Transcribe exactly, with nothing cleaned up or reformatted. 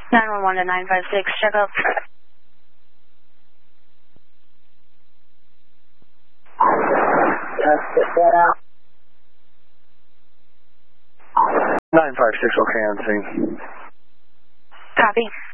nine one one to nine five six, check up. nine five six, okay, on scene. Copy.